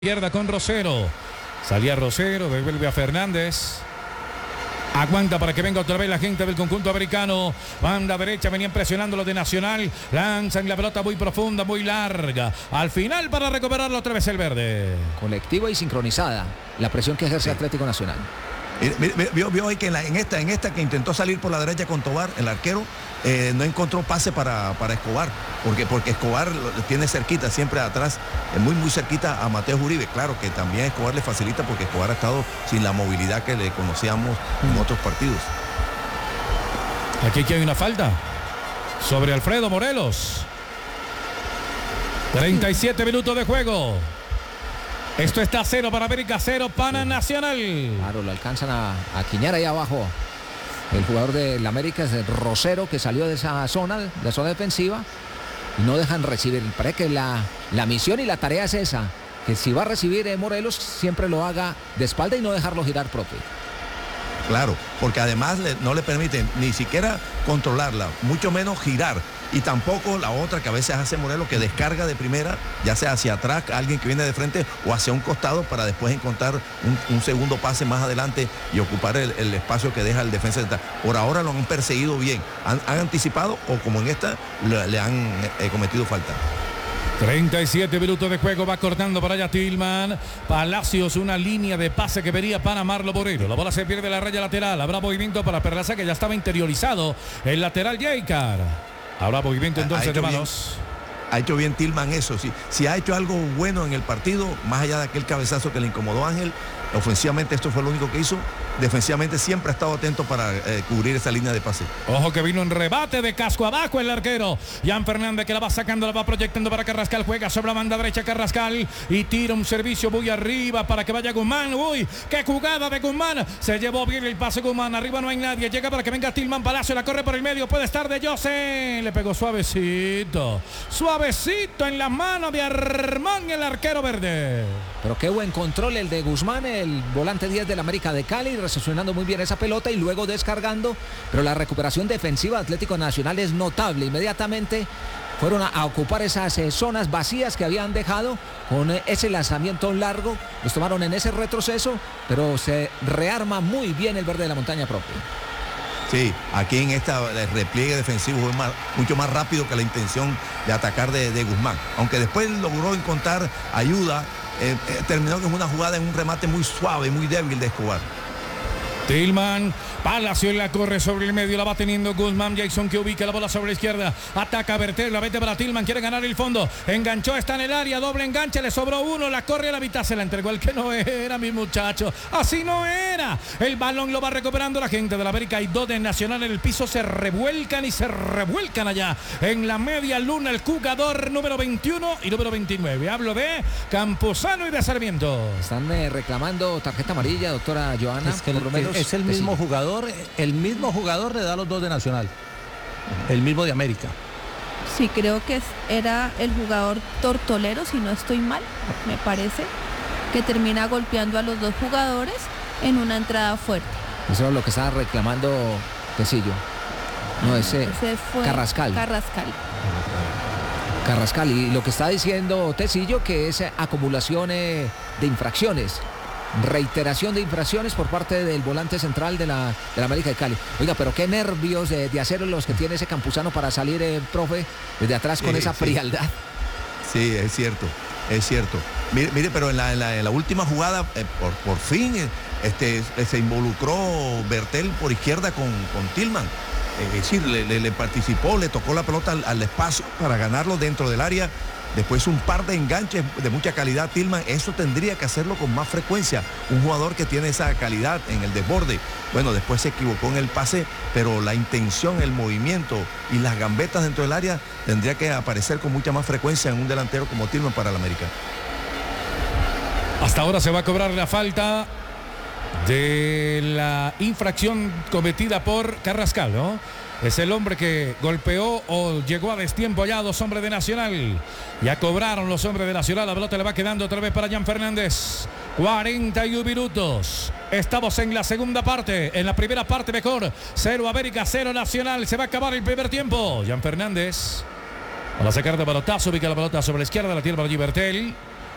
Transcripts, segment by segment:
Izquierda con Rosero. Salía Rosero, devuelve a Fernández. Aguanta para que venga otra vez la gente del conjunto americano. Banda derecha, venían presionando los de Nacional. Lanzan la pelota muy profunda, muy larga. Al final para recuperarlo otra vez el verde. Colectiva y sincronizada la presión que ejerce Atlético Nacional. Vio hoy que en esta que intentó salir por la derecha con Tobar, el arquero, no encontró pase para Escobar, porque Escobar tiene cerquita, siempre atrás, muy cerquita a Mateo Uribe. Claro que también Escobar le facilita porque Escobar ha estado sin la movilidad que le conocíamos en otros partidos. Aquí hay una falta sobre Alfredo Morelos. 37 minutos de juego. Esto está 0 para América, 0 para Nacional. Claro, lo alcanzan a quiñar ahí abajo. El jugador del América es el Rosero, que salió de esa zona, de la zona defensiva, y no dejan recibir. Parece que la misión y la tarea es esa, que si va a recibir Morelos, siempre lo haga de espalda y no dejarlo girar propio. Claro, porque además no le permiten ni siquiera controlarla, mucho menos girar. Y tampoco la otra que a veces hace Morelos, que descarga de primera, ya sea hacia atrás, alguien que viene de frente, o hacia un costado para después encontrar un segundo pase más adelante y ocupar el espacio que deja el defensa central. Por ahora lo han perseguido bien, han anticipado, o como en esta le han cometido falta. 37 minutos de juego, va cortando para allá Tillman. Palacios, una línea de pase que venía para Marlo Borrero. La bola se pierde la raya lateral. Habrá movimiento para Perlaza, que ya estaba interiorizado el lateral Jaycar. Habrá movimiento entonces de manos. Ha hecho bien Tillman eso. Si ha hecho algo bueno en el partido, más allá de aquel cabezazo que le incomodó a Ángel, ofensivamente esto fue lo único que hizo. Defensivamente siempre ha estado atento para cubrir esa línea de pase. Ojo que vino en rebate de casco abajo el arquero. Jan Fernández, que la va sacando, la va proyectando para Carrascal. Juega sobre la banda derecha Carrascal y tira un servicio muy arriba para que vaya Guzmán. Uy, qué jugada de Guzmán. Se llevó bien el pase Guzmán. Arriba no hay nadie. Llega para que venga Tillman. Palacio la corre por el medio. Puede estar de Jose. Le pegó suavecito. Suavecito en la mano de Armán, el arquero verde. Pero qué buen control el de Guzmán, el volante 10 del América de Cali, recepcionando muy bien esa pelota y luego descargando. Pero la recuperación defensiva de Atlético Nacional es notable. Inmediatamente fueron a ocupar esas zonas vacías que habían dejado con ese lanzamiento largo. Los tomaron en ese retroceso, pero se rearma muy bien el verde de la montaña propia. Sí, aquí en el repliegue defensivo fue mucho más rápido que la intención de atacar de Guzmán. Aunque después logró encontrar ayuda, terminó con una jugada en un remate muy suave, muy débil de Escobar. Tillman, Palacio la corre sobre el medio, la va teniendo Guzmán. Jason, que ubica la bola sobre la izquierda, ataca a Bertel, la vete para Tillman, quiere ganar el fondo, enganchó, está en el área, doble enganche, le sobró uno, la corre a la mitad, se la entregó el que no era, mi muchacho, así no era. El balón lo va recuperando la gente de la América. Hay dos de Nacional en el piso, se revuelcan allá en la media luna, el jugador número 21 y número 29. Hablo de Campuzano y de Sarmiento. Están reclamando tarjeta amarilla, doctora Joana. Es que por lo menos es el mismo jugador, le da los dos de Nacional, el mismo de América. Sí, creo que era el jugador Tortolero, si no estoy mal, me parece, que termina golpeando a los dos jugadores en una entrada fuerte. Eso es lo que estaba reclamando Tecillo. No, ese fue Carrascal. Carrascal, y lo que está diciendo Tecillo, que es acumulación de infracciones. Reiteración de infracciones por parte del volante central de la América de Cali. Oiga, pero qué nervios de acero los que tiene ese Campuzano para salir, profe, desde atrás con esa frialdad. Sí, es cierto. Mire, pero en la última jugada, por fin, se involucró Bertel por izquierda con Tillman. Es decir, le participó, le tocó la pelota al espacio para ganarlo dentro del área. Después un par de enganches de mucha calidad Tillman. Eso tendría que hacerlo con más frecuencia. Un jugador que tiene esa calidad en el desborde. Bueno, después se equivocó en el pase, pero la intención, el movimiento y las gambetas dentro del área tendría que aparecer con mucha más frecuencia en un delantero como Tillman para el América. Hasta ahora se va a cobrar la falta de la infracción cometida por Carrascal, ¿no? Es el hombre que golpeó o llegó a destiempo allá a dos hombres de Nacional. Ya cobraron los hombres de Nacional. La pelota le va quedando otra vez para Jan Fernández. 41 minutos. Estamos en la segunda parte. En la primera parte mejor. 0 América, 0 Nacional. Se va a acabar el primer tiempo. Jan Fernández. A la sacar de pelotazo. Ubica la pelota sobre la izquierda. La tiene para Bertel.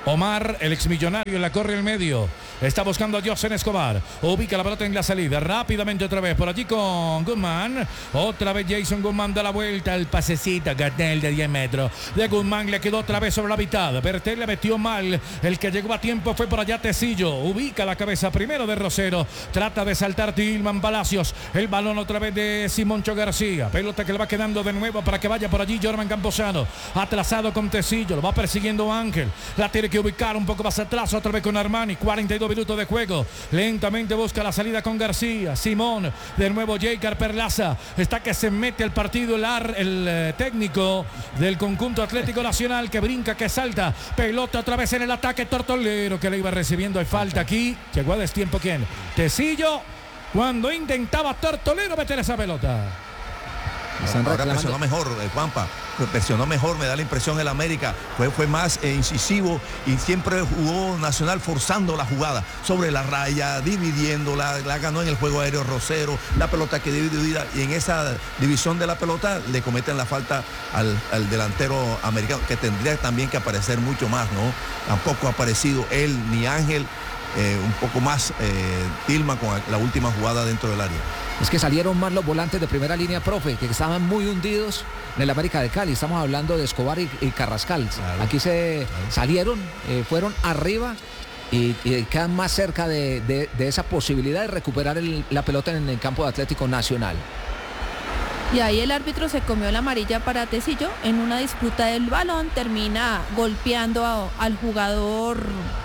Omar, el exmillonario, la corre el medio. Está buscando a Josen Escobar. Ubica la pelota en la salida. Rápidamente otra vez por allí con Guzmán. Otra vez Jason Guzmán da la vuelta. El pasecito Gatell de 10 metros. De Guzmán le quedó otra vez sobre la mitad. Bertel le metió mal. El que llegó a tiempo fue por allá Tecillo. Ubica la cabeza primero de Rosero. Trata de saltar Tillman Palacios. El balón otra vez de Simoncho García. Pelota que le va quedando de nuevo para que vaya por allí Jorman Camposano. Atrasado con Tecillo. Lo va persiguiendo Ángel. La tiene que ubicar un poco más atrás otra vez con Armani. 42 minutos de juego. Lentamente busca la salida con García. Simón. De nuevo Jeicar Perlaza. Está que se mete al partido el técnico del conjunto Atlético Nacional, que brinca, que salta. Pelota otra vez en el ataque. Tortolero que le iba recibiendo. Hay falta aquí. Llegó a destiempo ¿quién? Tecillo. Cuando intentaba Tortolero meter esa pelota. Ahora presionó mejor, Juanpa. Presionó mejor, me da la impresión el América. Fue más incisivo y siempre jugó Nacional forzando la jugada sobre la raya, dividiéndola. La ganó en el juego aéreo Rosero. La pelota quedó dividida y en esa división de la pelota le cometen la falta al delantero americano, que tendría también que aparecer mucho más, ¿no? Tampoco ha aparecido él ni Ángel. Un poco más Tillman con la última jugada dentro del área. Es que salieron más los volantes de primera línea, profe, que estaban muy hundidos en el América de Cali. Estamos hablando de Escobar y Carrascal. Claro, aquí salieron, fueron arriba y quedan más cerca de esa posibilidad de recuperar la pelota en el campo de Atlético Nacional. Y ahí el árbitro se comió la amarilla para Tecillo en una disputa del balón. Termina golpeando al jugador...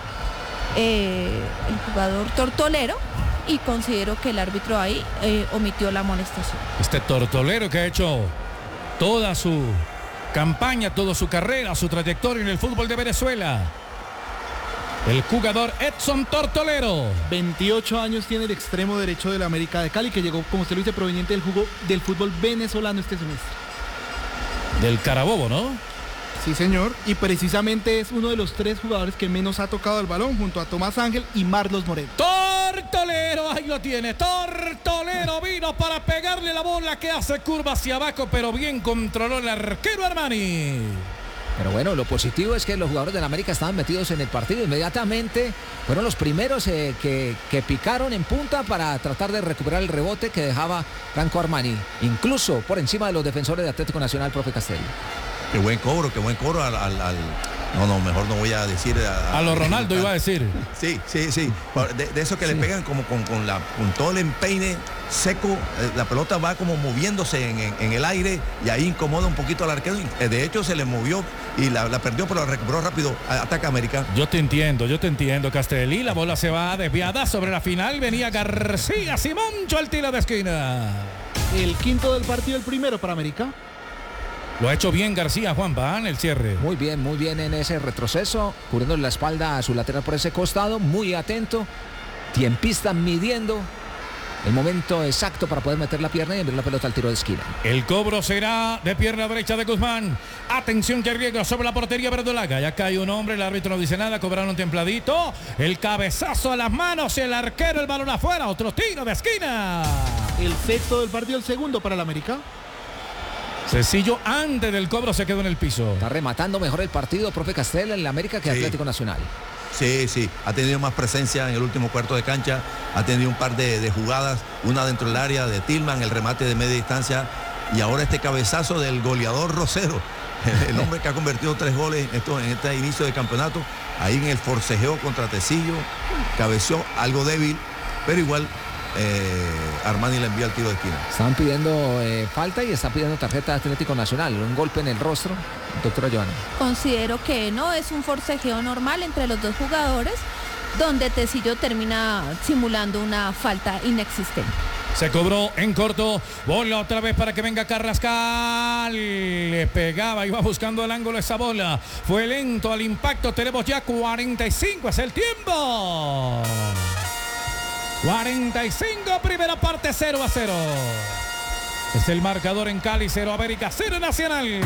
el jugador Tortolero, y considero que el árbitro ahí omitió la amonestación. Este Tortolero que ha hecho toda su campaña, toda su carrera, su trayectoria en el fútbol de Venezuela. El jugador Edson Tortolero. 28 años tiene el extremo derecho del América de Cali, que llegó, como usted lo dice, proveniente del fútbol venezolano este semestre. Del Carabobo, ¿no? Sí, señor, y precisamente es uno de los 3 jugadores que menos ha tocado el balón, junto a Tomás Ángel y Marlos Moreno. Tortolero, ahí lo tiene. Tortolero vino para pegarle la bola que hace curva hacia abajo, pero bien controló el arquero Armani. Pero bueno, lo positivo es que los jugadores del América estaban metidos en el partido. Inmediatamente fueron los primeros que picaron en punta para tratar de recuperar el rebote que dejaba Franco Armani, incluso por encima de los defensores de Atlético Nacional, profe Castelli. Qué buen cobro No, mejor no voy a decir... A lo Ronaldo iba a decir. Sí. De eso que le pegan como con todo el empeine seco, la pelota va como moviéndose en el aire y ahí incomoda un poquito al arquero. De hecho, se le movió y la perdió, pero la recuperó rápido. Ataca América. Yo te entiendo, Castelli. La bola se va desviada sobre la final. Venía García Simoncho al tiro de esquina. El quinto del partido, el primero para América. Lo ha hecho bien García, Juanpa, en el cierre. Muy bien en ese retroceso, cubriendo la espalda a su lateral por ese costado, muy atento, tiempista midiendo el momento exacto para poder meter la pierna y enviar la pelota al tiro de esquina. El cobro será de pierna derecha de Guzmán. Atención que riesgo sobre la portería verdolaga. Ya cae un hombre, el árbitro no dice nada, cobraron templadito. El cabezazo a las manos, el arquero, el balón afuera, otro tiro de esquina. El sexto del partido, el segundo para el América. Tecillo antes del cobro se quedó en el piso. Está rematando mejor el partido, profe Castel, en la América que Atlético Nacional. Sí, ha tenido más presencia en el último cuarto de cancha, ha tenido un par de jugadas, una dentro del área de Tillman, el remate de media distancia y ahora este cabezazo del goleador Rosero, el hombre que ha convertido 3 goles en este inicio de campeonato, ahí en el forcejeo contra Tecillo, cabeció algo débil, pero igual Armani le envía el tiro de esquina. Están pidiendo falta y están pidiendo tarjeta de Atlético Nacional, un golpe en el rostro, doctora Joana. Considero que no, es un forcejeo normal entre los dos jugadores, donde Tecillo termina simulando una falta inexistente. Se cobró en corto, bola otra vez para que venga Carrascal, le pegaba, iba buscando el ángulo esa bola, fue lento al impacto, tenemos ya 45, es el tiempo. 45, primera parte, 0-0. Es el marcador en Cali, 0 América, 0 Nacional.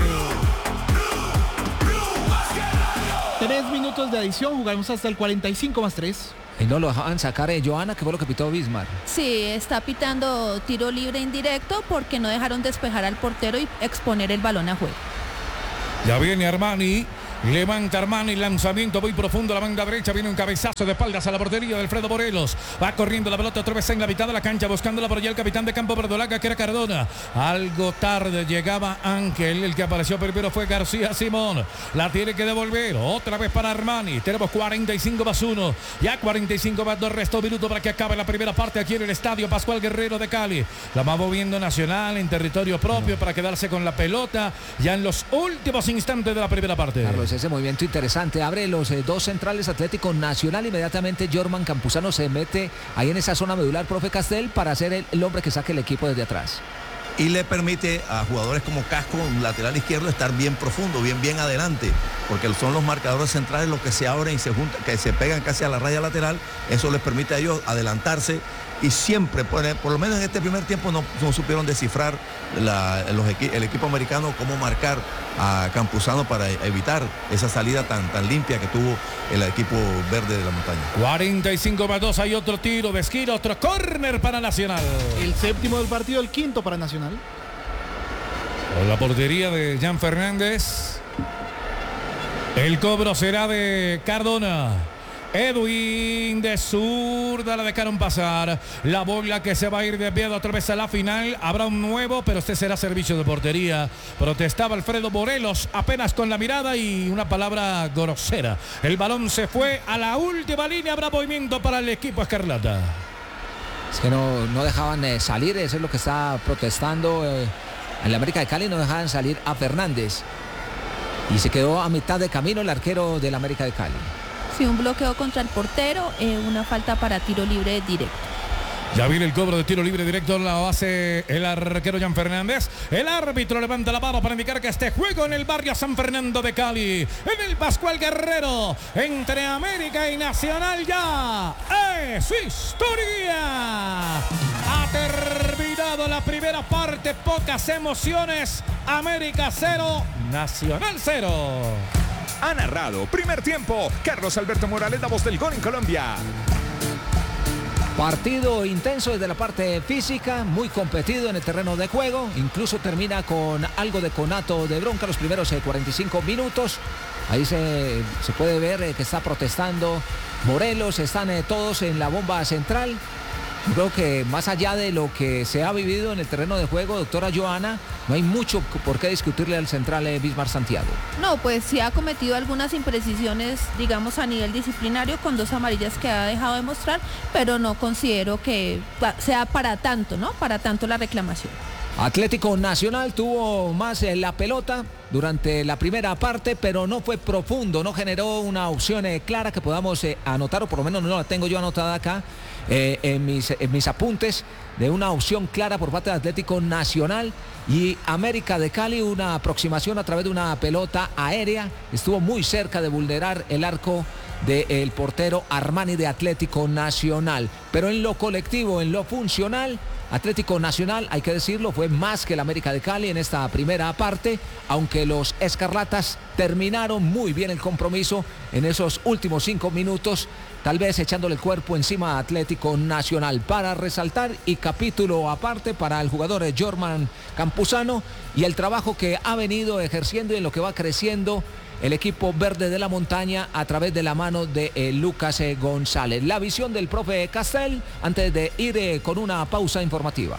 3 minutos de adición, jugamos hasta el 45+3. Y no lo dejaban sacar Joana, que fue lo que pitó Bismar. Sí, está pitando tiro libre indirecto porque no dejaron despejar al portero y exponer el balón a juego. Ya viene Armani. Levanta Armani, lanzamiento muy profundo a la banda derecha. Viene un cabezazo de espaldas a la portería de Alfredo Morelos. Va corriendo la pelota otra vez en la mitad de la cancha, buscándola por allá el capitán de campo verdolaga, que era Cardona. Algo tarde llegaba Ángel. El que apareció primero fue García Simón. La tiene que devolver otra vez para Armani. Tenemos 45+1. Ya 45+2. Resto minuto para que acabe la primera parte aquí en el estadio Pascual Guerrero de Cali. La va moviendo Nacional en territorio propio para quedarse con la pelota ya en los últimos instantes de la primera parte. Carlos, ese movimiento interesante. Abre los dos centrales Atlético Nacional. Inmediatamente Jorman Campuzano se mete ahí en esa zona medular, profe Castel, para ser el hombre que saque el equipo desde atrás. Y le permite a jugadores como Casco, un lateral izquierdo, estar bien profundo, bien adelante, porque son los marcadores centrales los que se abren y se juntan, que se pegan casi a la raya lateral. Eso les permite a ellos adelantarse y siempre, por lo menos en este primer tiempo, no supieron descifrar el equipo americano cómo marcar a Campuzano para evitar esa salida tan limpia que tuvo el equipo verde de la montaña. 45+2, hay otro tiro de esquina, otro córner para Nacional. El séptimo del partido, el quinto para Nacional. Con la portería de Jan Fernández. El cobro será de Cardona. Edwin de zurda la dejaron pasar. La bola que se va a ir desviada otra vez a la final. Habrá un nuevo, pero este será servicio de portería. Protestaba Alfredo Morelos apenas con la mirada y una palabra grosera. El balón se fue a la última línea. Habrá movimiento para el equipo escarlata. Es que no dejaban salir, eso es lo que está protestando en la América de Cali. No dejaban salir a Fernández y se quedó a mitad de camino el arquero del América de Cali. Sí, un bloqueo contra el portero, una falta para tiro libre directo. Ya viene el cobro de tiro libre directo, la hace el arquero Jan Fernández. El árbitro levanta la mano para indicar que este juego en el barrio San Fernando de Cali, en el Pascual Guerrero, entre América y Nacional, ya es historia. Ha terminado la primera parte, pocas emociones. América 0, Nacional 0. Ha narrado primer tiempo Carlos Alberto Morales, la voz del gol en Colombia. Partido intenso desde la parte física, muy competido en el terreno de juego, incluso termina con algo de conato de bronca los primeros 45 minutos. Ahí se puede ver que está protestando Morelos, están todos en la bomba central. Creo que más allá de lo que se ha vivido en el terreno de juego, doctora Joana, no hay mucho por qué discutirle al central Bismar Santiago. No, pues sí ha cometido algunas imprecisiones, digamos, a nivel disciplinario, con 2 amarillas que ha dejado de mostrar, pero no considero que sea para tanto, ¿no? Para tanto la reclamación. Atlético Nacional tuvo más la pelota durante la primera parte, pero no fue profundo, no generó una opción clara que podamos anotar, o por lo menos no la tengo yo anotada acá en mis apuntes, de una opción clara por parte de Atlético Nacional. Y América de Cali, una aproximación a través de una pelota aérea, estuvo muy cerca de vulnerar el arco del portero Armani de Atlético Nacional, pero en lo colectivo, en lo funcional, Atlético Nacional, hay que decirlo, fue más que el América de Cali en esta primera parte, aunque los escarlatas terminaron muy bien el compromiso en esos últimos 5 minutos, tal vez echándole el cuerpo encima a Atlético Nacional. Para resaltar, y capítulo aparte para el jugador Jorman Campuzano y el trabajo que ha venido ejerciendo y en lo que va creciendo el equipo verde de la montaña a través de la mano de Lucas González. La visión del profe Castel antes de ir con una pausa informativa.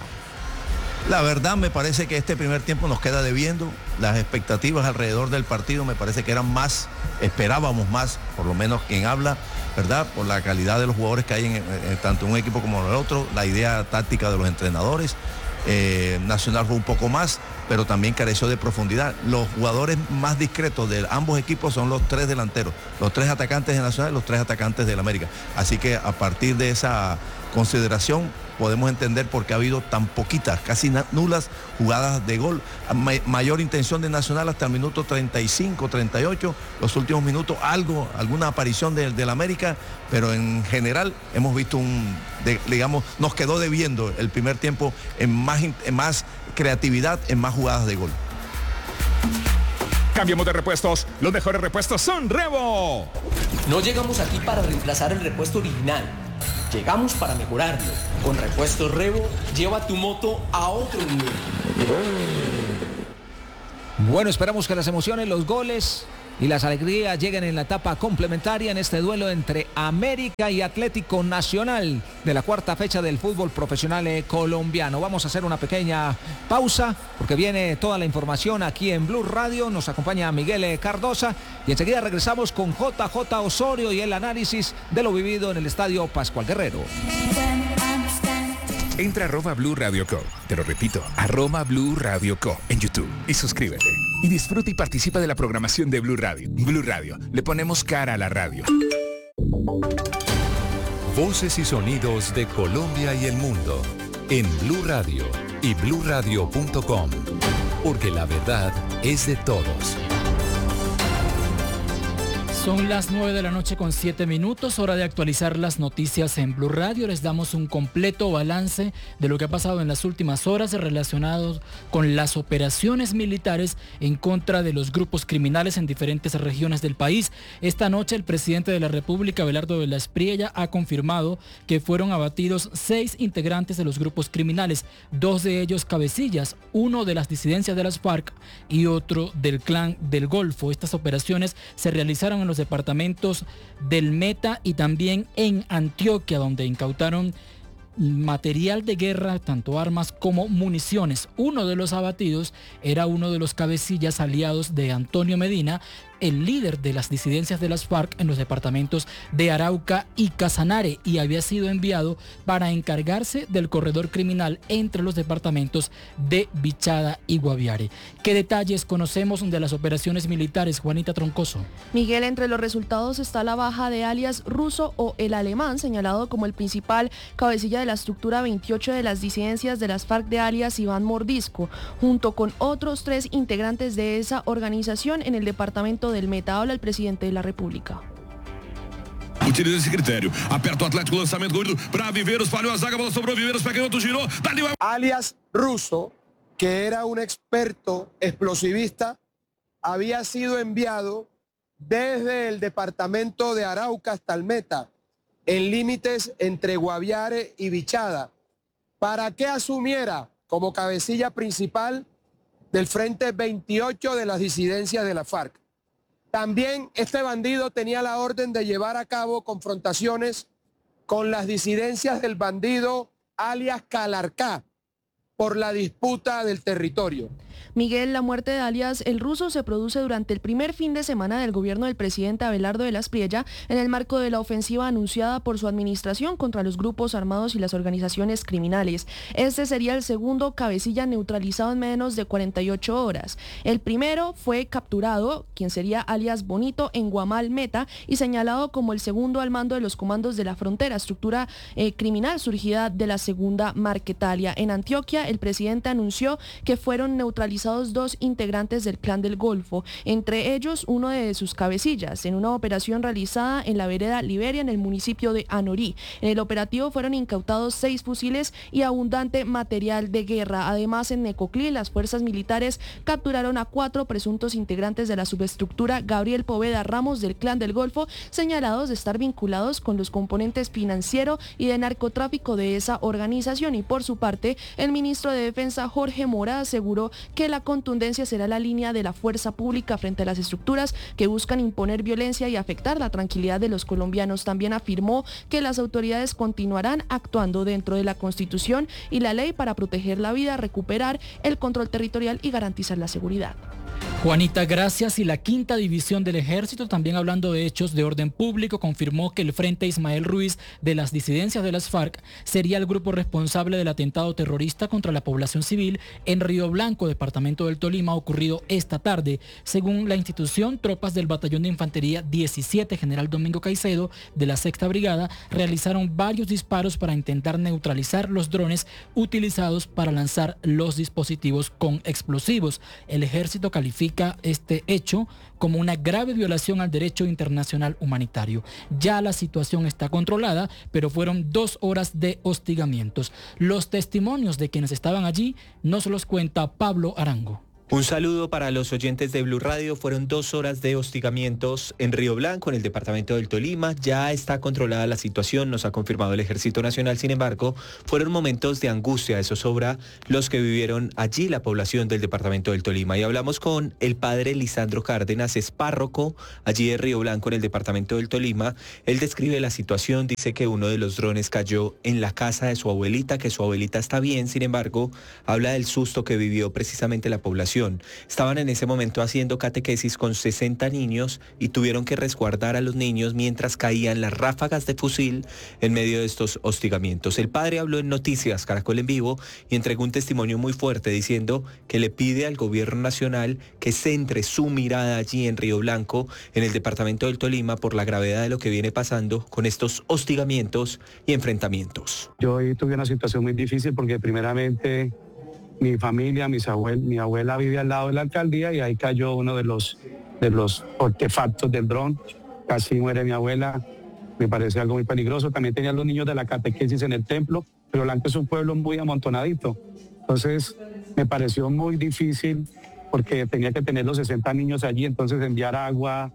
La verdad, me parece que este primer tiempo nos queda debiendo. Las expectativas alrededor del partido me parece que eran más, esperábamos más, por lo menos quien habla, ¿verdad? Por la calidad de los jugadores que hay en tanto un equipo como en el otro, la idea táctica de los entrenadores. Nacional fue un poco más, pero también careció de profundidad. Los jugadores más discretos de ambos equipos son los 3 delanteros, los 3 atacantes de Nacional y los 3 atacantes del América. Así que a partir de esa consideración podemos entender por qué ha habido tan poquitas, casi nulas jugadas de gol. Mayor intención de Nacional hasta el minuto 35, 38, los últimos minutos alguna aparición del América, pero en general hemos visto digamos, nos quedó debiendo el primer tiempo en más creatividad, en más jugadas de gol. Cambiamos de repuestos. Los mejores repuestos son Revo. No llegamos aquí para reemplazar el repuesto original. Llegamos para mejorarlo. Con Repuestos Revo, lleva tu moto a otro nivel. Bueno, esperamos que las emociones, los goles y las alegrías lleguen en la etapa complementaria en este duelo entre América y Atlético Nacional de la cuarta fecha del fútbol profesional colombiano. Vamos a hacer una pequeña pausa porque viene toda la información aquí en Blue Radio. Nos acompaña Miguel Cardosa y enseguida regresamos con JJ Osorio y el análisis de lo vivido en el Estadio Pascual Guerrero. Entra a @Blue Radio Co. Te lo repito, @Blue Radio Co. en YouTube y suscríbete. Y disfruta y participa de la programación de Blue Radio. Blue Radio, le ponemos cara a la radio. Voces y sonidos de Colombia y el mundo en Blue Radio y bluradio.com. Porque la verdad es de todos. Son las 9 de la noche con 7 minutos, hora de actualizar las noticias en Blue Radio. Les damos un completo balance de lo que ha pasado en las últimas horas relacionados con las operaciones militares en contra de los grupos criminales en diferentes regiones del país. Esta noche el presidente de la República, Abelardo de la Espriella, ha confirmado que fueron abatidos 6 integrantes de los grupos criminales, 2 de ellos cabecillas, uno de las disidencias de las FARC y otro del Clan del Golfo. Estas operaciones se realizaron en los departamentos del Meta y también en Antioquia, donde incautaron material de guerra, tanto armas como municiones. Uno de los abatidos era uno de los cabecillas aliados de Antonio Medina, el líder de las disidencias de las FARC en los departamentos de Arauca y Casanare, y había sido enviado para encargarse del corredor criminal entre los departamentos de Bichada y Guaviare. ¿Qué detalles conocemos de las operaciones militares, Juanita Troncoso? Miguel, entre los resultados está la baja de alias Ruso o el Alemán, señalado como el principal cabecilla de la estructura 28 de las disidencias de las FARC de alias Iván Mordisco, junto con otros 3 integrantes de esa organización en el departamento del Meta. Habla el presidente de la República. Utiliza esse critério. Aperta o Atlético, lançamento gordo para Viveiros, falhou a zaga, bola sobrou, Viveiros pega outro, girou, dali vai. Alias Ruso, que era un experto explosivista, había sido enviado desde el departamento de Arauca hasta el Meta, en límites entre Guaviare y Bichada, para que asumiera como cabecilla principal del Frente 28 de las disidencias de la FARC. También este bandido tenía la orden de llevar a cabo confrontaciones con las disidencias del bandido alias Calarcá por la disputa del territorio. Miguel, la muerte de alias El Ruso se produce durante el primer fin de semana del gobierno del presidente Abelardo de la Espriella en el marco de la ofensiva anunciada por su administración contra los grupos armados y las organizaciones criminales. Este sería el segundo cabecilla neutralizado en menos de 48 horas. El primero fue capturado, quien sería alias Bonito, en Guamal, Meta, y señalado como el segundo al mando de los comandos de la frontera, estructura criminal surgida de la segunda Marquetalia. En Antioquia, el presidente anunció que fueron neutralizados 2 integrantes del Clan del Golfo, entre ellos uno de sus cabecillas, en una operación realizada en la vereda Liberia, en el municipio de Anorí. En el operativo fueron incautados 6 fusiles y abundante material de guerra. Además, en Necoclí, las fuerzas militares capturaron a 4 presuntos integrantes de la subestructura Gabriel Poveda Ramos del Clan del Golfo, señalados de estar vinculados con los componentes financiero y de narcotráfico de esa organización. Y por su parte, el ministro de Defensa, Jorge Mora, aseguró que la contundencia será la línea de la fuerza pública frente a las estructuras que buscan imponer violencia y afectar la tranquilidad de los colombianos. También afirmó que las autoridades continuarán actuando dentro de la Constitución y la ley para proteger la vida, recuperar el control territorial y garantizar la seguridad. Juanita, gracias. Y la 5ª División del Ejército, también hablando de hechos de orden público, confirmó que el Frente Ismael Ruiz de las disidencias de las FARC sería el grupo responsable del atentado terrorista contra la población civil en Río Blanco, departamento del Tolima, ocurrido esta tarde. Según la institución, tropas del Batallón de Infantería 17 General Domingo Caicedo de la 6ª Brigada realizaron varios disparos para intentar neutralizar los drones utilizados para lanzar los dispositivos con explosivos. El ejército califica este hecho como una grave violación al derecho internacional humanitario. Ya la situación está controlada, pero fueron 2 horas de hostigamientos. Los testimonios de quienes estaban allí nos los cuenta Pablo Arango. Un saludo para los oyentes de Blue Radio. Fueron 2 horas de hostigamientos en Río Blanco, en el departamento del Tolima. Ya está controlada la situación, nos ha confirmado el Ejército Nacional. Sin embargo, fueron momentos de angustia, eso sobra los que vivieron allí, la población del departamento del Tolima. Y hablamos con el padre Lisandro Cárdenas, es párroco allí de Río Blanco, en el departamento del Tolima. Él describe la situación, dice que uno de los drones cayó en la casa de su abuelita, que su abuelita está bien. Sin embargo, habla del susto que vivió precisamente la población. Estaban en ese momento haciendo catequesis con 60 niños y tuvieron que resguardar a los niños mientras caían las ráfagas de fusil en medio de estos hostigamientos. El padre habló en Noticias Caracol en Vivo y entregó un testimonio muy fuerte diciendo que le pide al gobierno nacional que centre su mirada allí en Río Blanco, en el departamento del Tolima, por la gravedad de lo que viene pasando con estos hostigamientos y enfrentamientos. Yo hoy tuve una situación muy difícil porque primeramente mi familia, mi abuela vive al lado de la alcaldía y ahí cayó uno de los artefactos del dron. Casi muere mi abuela, me parece algo muy peligroso. También tenía los niños de la catequesis en el templo. Río Blanco es un pueblo muy amontonadito. Entonces me pareció muy difícil porque tenía que tener los 60 niños allí, entonces enviar agua,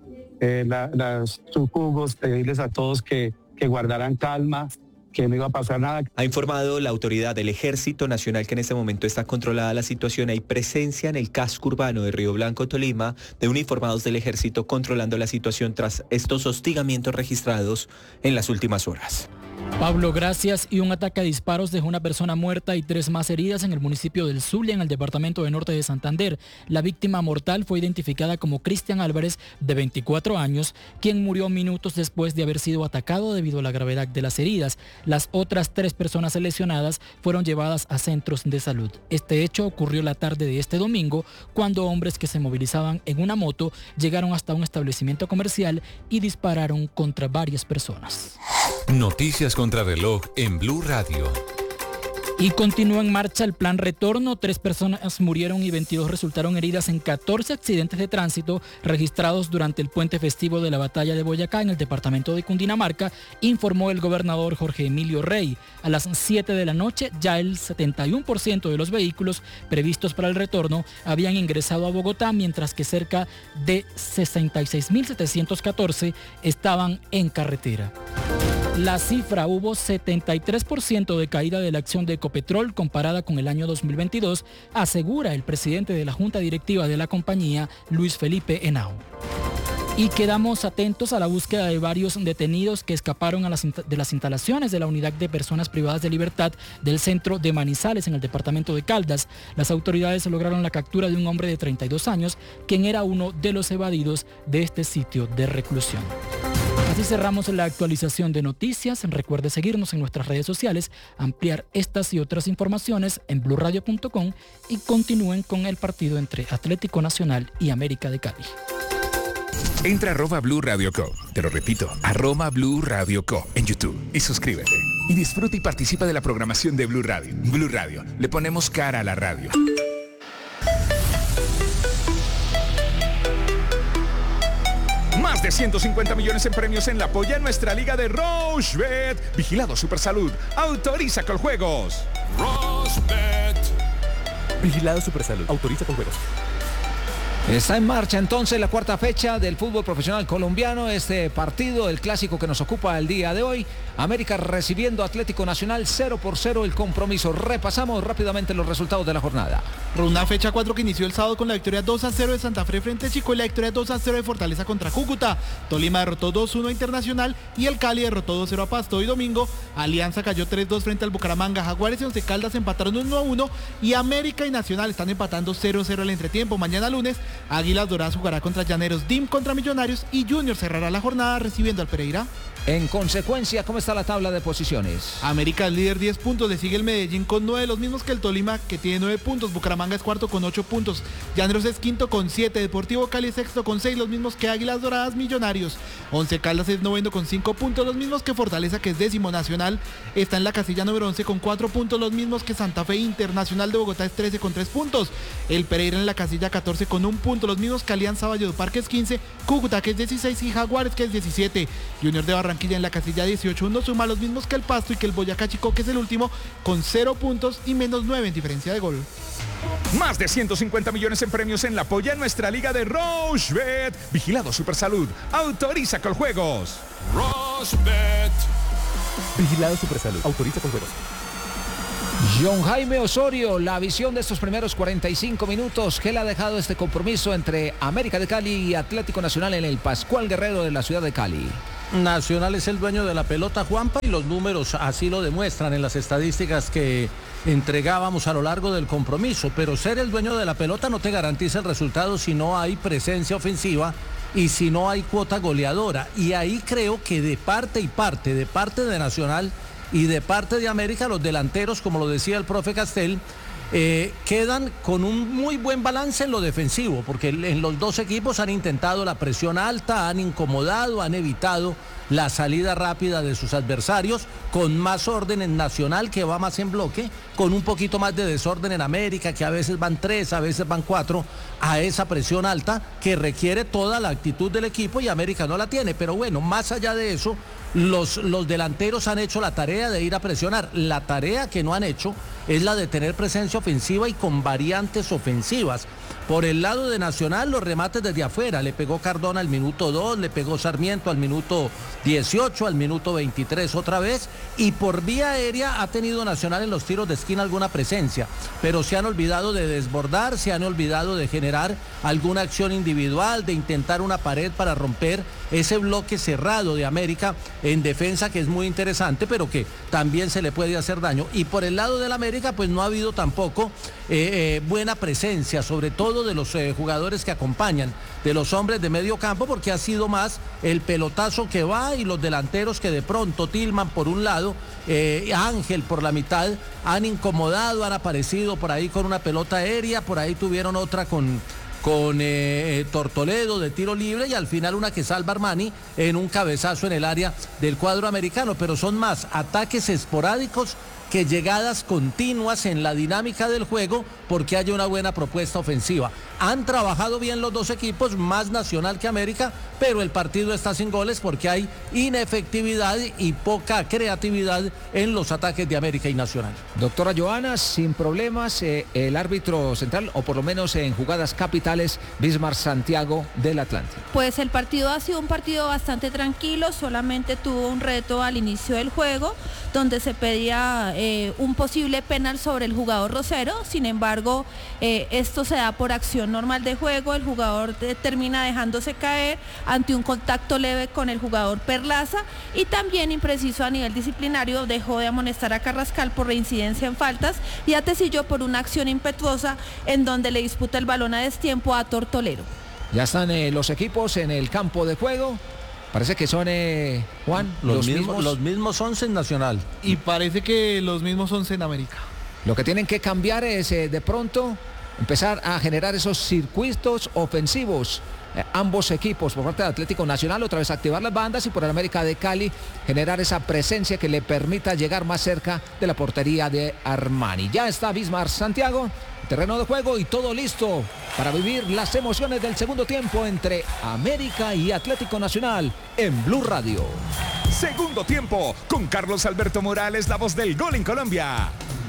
sus jugos, pedirles a todos que guardaran calma, que no iba a pasar nada. Ha informado la autoridad del Ejército Nacional que en este momento está controlada la situación. Hay presencia en el casco urbano de Río Blanco, Tolima, de uniformados del Ejército controlando la situación tras estos hostigamientos registrados en las últimas horas. Pablo, gracias. Y un ataque a disparos dejó una persona muerta y 3 más heridas en el municipio del Zulia, en el departamento de Norte de Santander. La víctima mortal fue identificada como Cristian Álvarez, de 24 años, quien murió minutos después de haber sido atacado debido a la gravedad de las heridas. Las otras 3 personas lesionadas fueron llevadas a centros de salud. Este hecho ocurrió la tarde de este domingo, cuando hombres que se movilizaban en una moto llegaron hasta un establecimiento comercial y dispararon contra varias personas. Noticias contra reloj en Blue Radio. Y continúa en marcha el plan retorno. 3 personas murieron y 22 resultaron heridas en 14 accidentes de tránsito registrados durante el puente festivo de la Batalla de Boyacá en el departamento de Cundinamarca, informó el gobernador Jorge Emilio Rey. A las 7 de la noche ya el 71% de los vehículos previstos para el retorno habían ingresado a Bogotá, mientras que cerca de 66.714 estaban en carretera. La cifra: hubo 73% de caída de la acción de Ecopetrol comparada con el año 2022, asegura el presidente de la Junta Directiva de la compañía, Luis Felipe Henao. Y quedamos atentos a la búsqueda de varios detenidos que escaparon de las instalaciones de la unidad de personas privadas de libertad del centro de Manizales, en el departamento de Caldas. Las autoridades lograron la captura de un hombre de 32 años, quien era uno de los evadidos de este sitio de reclusión. Así cerramos la actualización de noticias. Recuerde seguirnos en nuestras redes sociales, ampliar estas y otras informaciones en blurradio.com y continúen con el partido entre Atlético Nacional y América de Cali. Entra a @Blue Radio Co. Te lo repito, @Blue Radio Co. en YouTube y suscríbete. Y disfruta y participa de la programación de Blue Radio. Blue Radio, le ponemos cara a la radio. Más de 150 millones en premios en la polla en nuestra liga de Rochebet. Vigilado Supersalud. Autoriza con juegos. Rochebet. Vigilado Supersalud. Autoriza con juegos. Está en marcha entonces la 4ª fecha del fútbol profesional colombiano. Este partido, el clásico que nos ocupa el día de hoy. América recibiendo Atlético Nacional, 0-0 el compromiso. Repasamos rápidamente los resultados de la jornada. Una fecha 4 que inició el sábado con la victoria 2-0 de Santa Fe frente a Chico y la victoria 2-0 de Fortaleza contra Cúcuta. Tolima derrotó 2-1 a Internacional y el Cali derrotó 2-0 a Pasto. Hoy domingo, Alianza cayó 3-2 frente al Bucaramanga. Jaguares y Once Caldas empataron 1-1 y América y Nacional están empatando 0-0 al entretiempo. Mañana lunes, Águilas Doradas jugará contra Llaneros, DIM contra Millonarios y Junior cerrará la jornada recibiendo al Pereira. En consecuencia, ¿cómo está la tabla de posiciones? América es líder 10 puntos, le sigue el Medellín con 9, los mismos que el Tolima, que tiene 9 puntos. Bucaramanga es cuarto con 8 puntos. Llaneros es quinto con 7. Deportivo Cali es sexto con 6, los mismos que Águilas Doradas, Millonarios. Once Caldas es noveno con 5 puntos, los mismos que Fortaleza, que es décimo. Nacional está en la casilla número 11 con 4 puntos, los mismos que Santa Fe. Internacional de Bogotá es 13 con 3 puntos. El Pereira en la casilla 14 con 1 punto, los mismos que Alianza Valledupar, que es 15. Cúcuta, que es 16 y Jaguares, que es 17. Junior de Barranquilla en la casilla 18, uno suma los mismos que el Pasto y que el Boyacá Chico, que es el último, con 0 puntos y menos 9 en diferencia de gol. Más de 150 millones en premios en la polla en nuestra liga de Rochebet. Vigilado Supersalud. Autoriza Coljuegos. Rochebet. Vigilado Supersalud. Autoriza Coljuegos. John Jaime Osorio, la visión de estos primeros 45 minutos, ¿qué le ha dejado este compromiso entre América de Cali y Atlético Nacional en el Pascual Guerrero de la ciudad de Cali? Nacional es el dueño de la pelota, Juanpa, y los números así lo demuestran en las estadísticas que entregábamos a lo largo del compromiso, pero ser el dueño de la pelota no te garantiza el resultado si no hay presencia ofensiva y si no hay cuota goleadora, y ahí creo que de parte y parte, de parte de Nacional y de parte de América, los delanteros, como lo decía el profe Castel, quedan con un muy buen balance en lo defensivo, porque en los dos equipos han intentado la presión alta, han incomodado, han evitado la salida rápida de sus adversarios, con más orden en Nacional, que va más en bloque, con un poquito más de desorden en América, que a veces van 3, a veces van 4, a esa presión alta que requiere toda la actitud del equipo y América no la tiene. Pero bueno, más allá de eso, los delanteros han hecho la tarea de ir a presionar. La tarea que no han hecho es la de tener presencia ofensiva y con variantes ofensivas. Por el lado de Nacional, los remates desde afuera. Le pegó Cardona al minuto 2, le pegó Sarmiento al minuto 18, al minuto 23 otra vez. Y por vía aérea ha tenido Nacional en los tiros de esquina alguna presencia. Pero se han olvidado de desbordar, se han olvidado de generar alguna acción individual, de intentar una pared para romper ese bloque cerrado de América en defensa, que es muy interesante, pero que también se le puede hacer daño. Y por el lado del América, pues no ha habido tampoco buena presencia, sobre todo de los jugadores que acompañan, de los hombres de medio campo, porque ha sido más el pelotazo que va y los delanteros que de pronto, Tillman por un lado, Ángel por la mitad, han incomodado, han aparecido por ahí con una pelota aérea, por ahí tuvieron otra con Tortoledo de tiro libre y al final una que salva Armani en un cabezazo en el área del cuadro americano, pero son más ataques esporádicos que llegadas continuas en la dinámica del juego, porque haya una buena propuesta ofensiva. Han trabajado bien los dos equipos, más Nacional que América, pero el partido está sin goles porque hay inefectividad y poca creatividad en los ataques de América y Nacional. Doctora Joana, sin problemas, el árbitro central, o por lo menos en jugadas capitales, Bismar Santiago del Atlántico. Pues el partido ha sido un partido bastante tranquilo, solamente tuvo un reto al inicio del juego, donde se pedía un posible penal sobre el jugador Rosero. Sin embargo, esto se da por acción normal de juego, el jugador termina dejándose caer ante un contacto leve con el jugador Perlaza, y también impreciso a nivel disciplinario dejó de amonestar a Carrascal por reincidencia en faltas y a Tecillo por una acción impetuosa en donde le disputa el balón a destiempo a Tortolero. Ya están los equipos en el campo de juego. Parece que son, Juan, los mismos 11 en Nacional. Y parece que los mismos 11 en América. Lo que tienen que cambiar es de pronto empezar a generar esos circuitos ofensivos. Ambos equipos, por parte del Atlético Nacional, otra vez activar las bandas, y por el América de Cali generar esa presencia que le permita llegar más cerca de la portería de Armani. Ya está Bismar Santiago, terreno de juego y todo listo para vivir las emociones del segundo tiempo entre América y Atlético Nacional en Blue Radio. Segundo tiempo con Carlos Alberto Morales, la voz del gol en Colombia.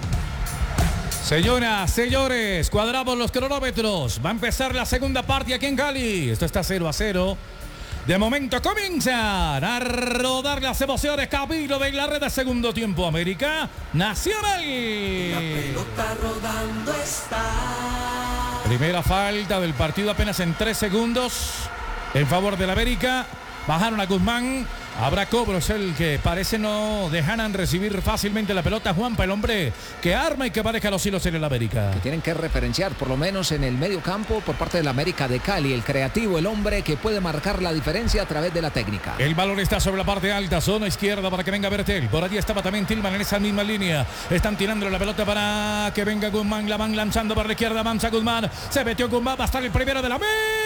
Señoras, señores, cuadramos los cronómetros. Va a empezar la segunda parte aquí en Cali. Esto está 0-0. De momento comienzan a rodar las emociones. Camino de la red de segundo tiempo. América Nacional. La pelota rodando está. Primera falta del partido apenas en 3 segundos. En favor del América. Bajaron a Guzmán. Habrá cobros, el que parece no dejarán recibir fácilmente la pelota. Juanpa, el hombre que arma y que maneja los hilos en el América. Que tienen que referenciar, por lo menos en el medio campo, por parte del América de Cali. El creativo, el hombre que puede marcar la diferencia a través de la técnica. El balón está sobre la parte alta, zona izquierda para que venga Bertel. Por allí estaba también Tillman en esa misma línea. Están tirando la pelota para que venga Guzmán. La van lanzando por la izquierda, avanza Guzmán. Se metió Guzmán, va a estar el primero de la América.